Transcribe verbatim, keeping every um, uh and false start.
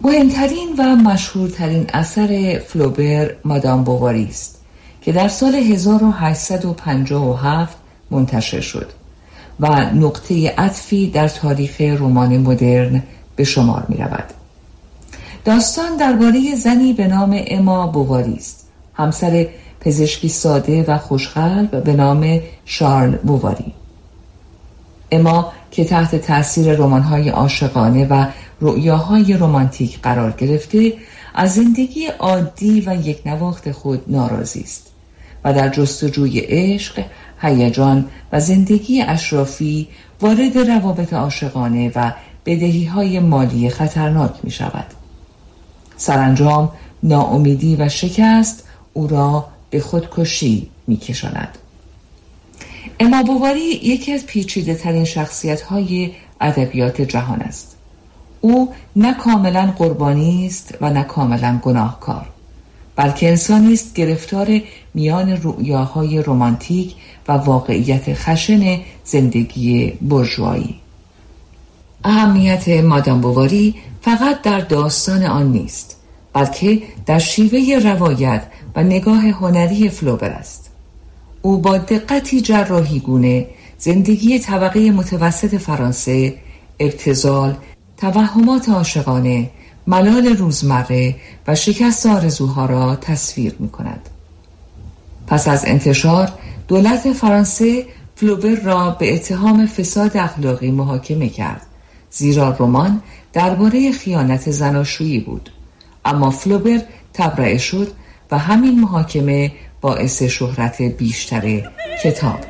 مهمترین و مشهورترین اثر فلوبر مادام بوواری است که در سال هزار و هشتصد و پنجاه و هفت منتشر شد و نقطه عطفی در تاریخ رمان مدرن به شمار می رود. داستان درباره زنی به نام اما بوواری است، همسر پزشکی ساده و خوشقلب به نام شارل بوواری. اما که تحت تأثیر رمان‌های عاشقانه و رؤیاهای رمانتیک قرار گرفته، از زندگی عادی و یک نواخت خود ناراضی است و در جستجوی عشق، هیجان و زندگی اشرافی وارد روابط عاشقانه و بدهی‌های مالی خطرناک می شود. سرانجام ناامیدی و شکست او را به خودکشی می کشاند. اما بوواری یکی از پیچیده ترین شخصیت های ادبیات جهان است. او نه کاملا قربانی است و نه کاملا گناهکار، بلکه انسانی است گرفتار میان رؤیاهای رمانتیک و واقعیت خشن زندگی بورژوایی. اهمیت مادام بوواری فقط در داستان آن نیست، بلکه در شیوه روایت و نگاه هنری فلوبر است. او با دقتی جراحی گونه زندگی طبقه متوسط فرانسه، ابتذال، توهمات عاشقانه، ملال روزمره و شکست آرزوها را تصویر می کند. پس از انتشار، دولت فرانسه فلوبر را به اتهام فساد اخلاقی محاکمه کرد، زیرا رمان درباره خیانت زناشویی بود. اما فلوبر تبرئه شد و همین محاکمه باعث شهرت بیشتر کتاب